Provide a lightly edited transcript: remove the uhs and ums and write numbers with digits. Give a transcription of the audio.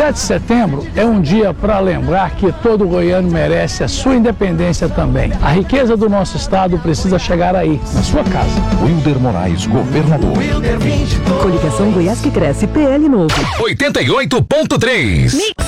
7 de setembro é um dia para lembrar que todo goiano merece a sua independência também. A riqueza do nosso estado precisa chegar aí, na sua casa. Wilder Moraes, governador. Coligação Goiás que Cresce, PL Novo. 88.3